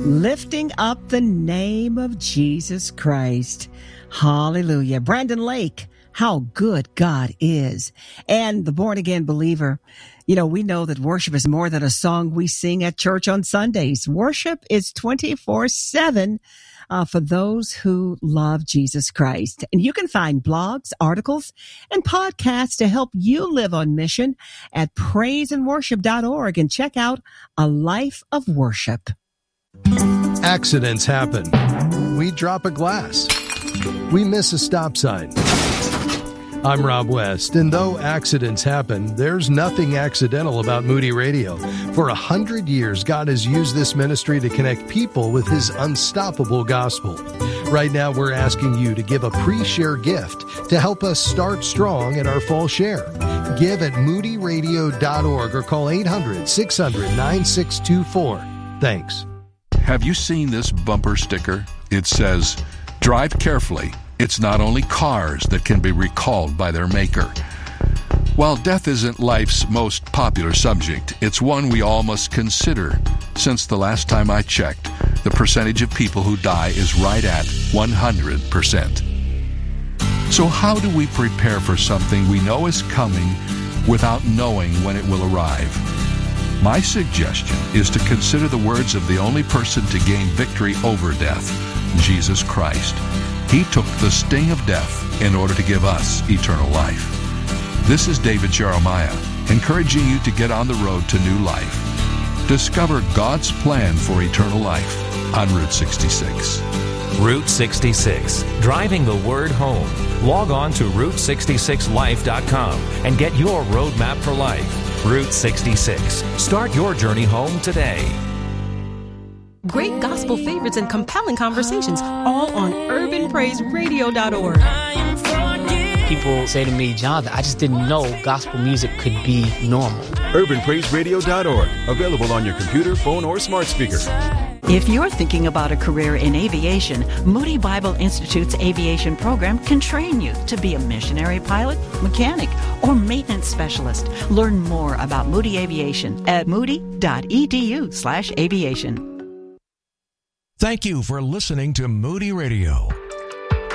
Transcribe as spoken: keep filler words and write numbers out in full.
Lifting up the name of Jesus Christ. Hallelujah. Brandon Lake, how good God is. And the born-again believer, you know, we know that worship is more than a song we sing at church on Sundays. Worship is twenty-four seven uh, for those who love Jesus Christ. And you can find blogs, articles, and podcasts to help you live on mission at praise and worship dot org, and check out A Life of Worship. Accidents happen. We drop a glass. We miss a stop sign. I'm Rob West, and though accidents happen, there's nothing accidental about Moody Radio. For a hundred years, God has used this ministry to connect people with His unstoppable gospel. Right now, we're asking you to give a pre-share gift to help us start strong in our fall share. Give at moody radio dot org or call eight hundred, six hundred, nine six two four. Thanks. Have you seen this bumper sticker? It says, "Drive carefully. It's not only cars that can be recalled by their maker." While death isn't life's most popular subject, it's one we all must consider. Since the last time I checked, the percentage of people who die is right at one hundred percent. So how do we prepare for something we know is coming without knowing when it will arrive? My suggestion is to consider the words of the only person to gain victory over death, Jesus Christ. He took the sting of death in order to give us eternal life. This is David Jeremiah, encouraging you to get on the road to new life. Discover God's plan for eternal life on Route sixty-six. Route sixty-six, driving the word home. Log on to route sixty-six life dot com and get your roadmap for life. Route sixty-six. Start your journey home today. Great gospel favorites and compelling conversations, all on urban praise radio dot org. People say to me, Jonathan, I just didn't know gospel music could be normal. urban praise radio dot org. Available on your computer, phone, or smart speaker. If you're thinking about a career in aviation, Moody Bible Institute's aviation program can train you to be a missionary pilot, mechanic, or maintenance specialist. Learn more about Moody Aviation at moody dot e d u slash aviation. Thank you for listening to Moody Radio.